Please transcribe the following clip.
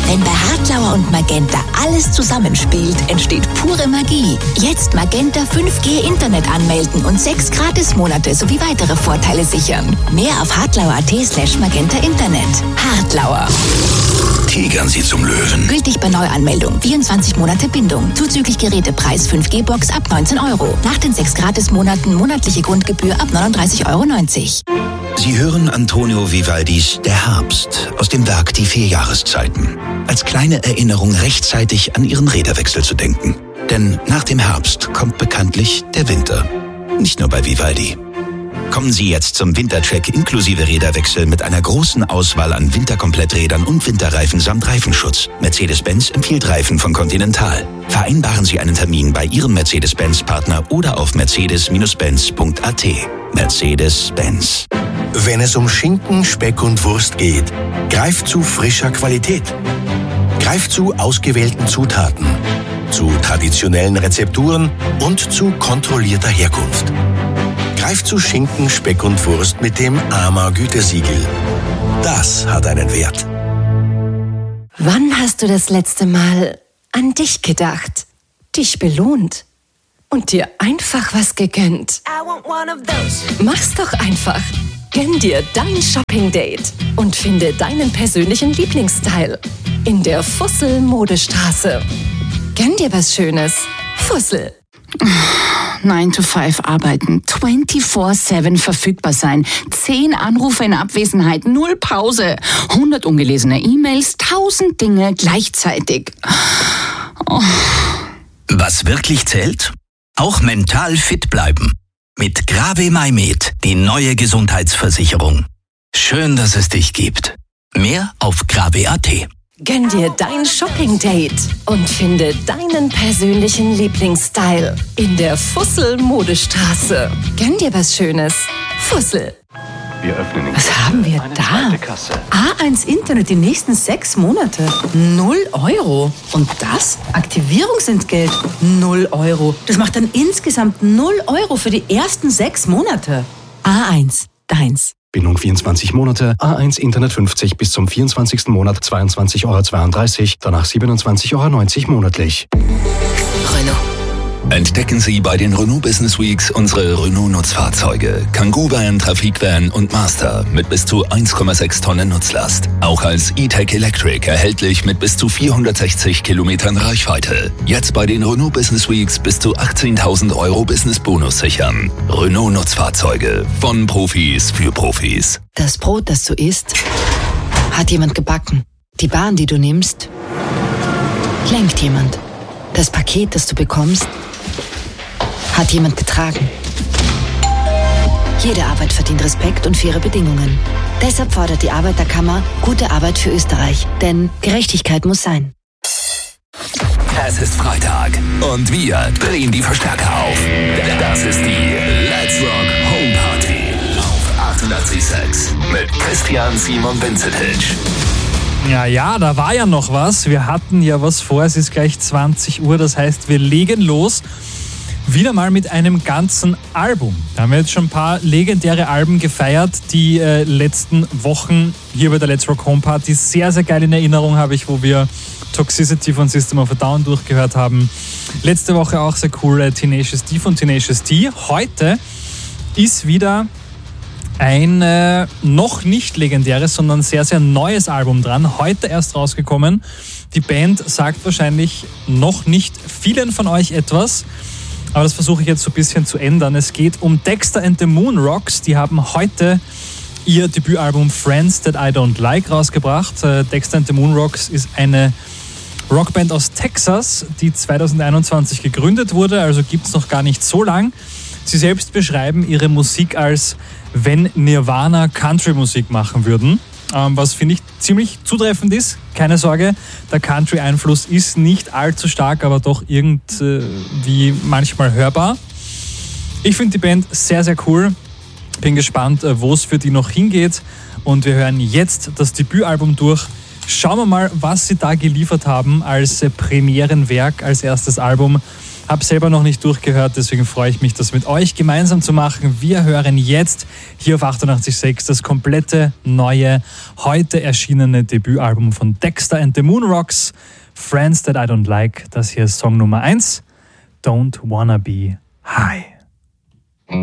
Wenn bei Hartlauer und Magenta alles zusammenspielt, entsteht pure Magie. Jetzt Magenta 5G Internet anmelden und 6 Gratismonate sowie weitere Vorteile sichern. Mehr auf hartlauer.at/Magenta Internet. Hartlauer. Tigern Sie zum Löwen. Gültig bei Neuanmeldung. 24 Monate Bindung. Zuzüglich Gerätepreis 5G-Box ab 19 €. Nach den 6 Gratismonaten monatliche Grundgebühr ab 39,90 €. Sie hören Antonio Vivaldis Der Herbst aus dem Werk Die 4 Jahreszeiten. Als kleine Erinnerung rechtzeitig an Ihren Räderwechsel zu denken. Denn nach dem Herbst kommt bekanntlich der Winter. Nicht nur bei Vivaldi. Kommen Sie jetzt zum Wintercheck inklusive Räderwechsel mit einer großen Auswahl an Winterkompletträdern und Winterreifen samt Reifenschutz. Mercedes-Benz empfiehlt Reifen von Continental. Vereinbaren Sie einen Termin bei Ihrem Mercedes-Benz-Partner oder auf mercedes-benz.at. Mercedes-Benz. Wenn es um Schinken, Speck und Wurst geht, greift zu frischer Qualität. Greift zu ausgewählten Zutaten, zu traditionellen Rezepturen und zu kontrollierter Herkunft. Greift zu Schinken, Speck und Wurst mit dem AMA-Gütesiegel. Das hat einen Wert. Wann hast du das letzte Mal an dich gedacht, dich belohnt und dir einfach was gegönnt? Mach's doch einfach. Gönn dir dein Shopping-Date und finde deinen persönlichen Lieblingsstyle in der Fussel-Modestraße. Gönn dir was Schönes. Fussel. 9 to 5 arbeiten, 24/7 verfügbar sein, 10 Anrufe in Abwesenheit, 0 Pause, 100 ungelesene E-Mails, 1000 Dinge gleichzeitig. Oh. Was wirklich zählt? Auch mental fit bleiben. Mit Grave MyMed, die neue Gesundheitsversicherung. Schön, dass es dich gibt. Mehr auf grave.at. Gönn dir dein Shopping-Date und finde deinen persönlichen Lieblingsstyle in der Fussel-Modestraße. Gönn dir was Schönes. Fussel. Wir öffnen in Was haben wir da? A1 Internet die nächsten 6 Monate. 0 €. Und das? Aktivierungsentgelt. 0 €. Das macht dann insgesamt 0 € für die ersten 6 Monate. A1, deins. Bindung 24 Monate, A1 Internet 50 bis zum 24. Monat 22,32 €, danach 27,90 € monatlich. Renault. Entdecken Sie bei den Renault Business Weeks unsere Renault-Nutzfahrzeuge. Kangoo Van, Trafikvan und Master mit bis zu 1,6 Tonnen Nutzlast. Auch als E-Tech Electric erhältlich mit bis zu 460 Kilometern Reichweite. Jetzt bei den Renault Business Weeks bis zu 18.000 € Business-Bonus sichern. Renault-Nutzfahrzeuge von Profis für Profis. Das Brot, das du isst, hat jemand gebacken. Die Bahn, die du nimmst, lenkt jemand. Das Paket, das du bekommst, hat jemand getragen. Jede Arbeit verdient Respekt und faire Bedingungen. Deshalb fordert die Arbeiterkammer gute Arbeit für Österreich. Denn Gerechtigkeit muss sein. Es ist Freitag und wir drehen die Verstärker auf. Das ist die Let's Rock Home Party auf 88.6 mit Christian Simon Vincetic. Ja, da war ja noch was. Wir hatten ja was vor. Es ist gleich 20 Uhr. Das heißt, wir legen los. Wieder mal mit einem ganzen Album. Da haben wir jetzt schon ein paar legendäre Alben gefeiert, die letzten Wochen hier bei der Let's Rock Home Party sehr, sehr geil in Erinnerung habe ich, wo wir Toxicity von System of a Down durchgehört haben. Letzte Woche auch sehr cool Tenacious D von Tenacious D. Heute ist wieder ein noch nicht legendäres, sondern sehr, sehr neues Album dran. Heute erst rausgekommen. Die Band sagt wahrscheinlich noch nicht vielen von euch etwas, aber das versuche ich jetzt so ein bisschen zu ändern. Es geht um Dexter and the Moon Rocks. Die haben heute ihr Debütalbum Friends That I Don't Like rausgebracht. Dexter and the Moon Rocks ist eine Rockband aus Texas, die 2021 gegründet wurde, also gibt es noch gar nicht so lang. Sie selbst beschreiben ihre Musik als wenn Nirvana Country-Musik machen würden, was finde ich ziemlich zutreffend ist. Keine Sorge, der Country-Einfluss ist nicht allzu stark, aber doch irgendwie manchmal hörbar. Ich finde die Band sehr, sehr cool. Bin gespannt, wo es für die noch hingeht. Und wir hören jetzt das Debütalbum durch. Schauen wir mal, was sie da geliefert haben als Premierenwerk, als erstes Album. Hab selber noch nicht durchgehört, deswegen freue ich mich, das mit euch gemeinsam zu machen. Wir hören jetzt hier auf 88.6 das komplette neue, heute erschienene Debütalbum von Dexter and the Moonrocks, Friends That I Don't Like. Das hier ist Song Nummer 1, Don't Wanna Be High.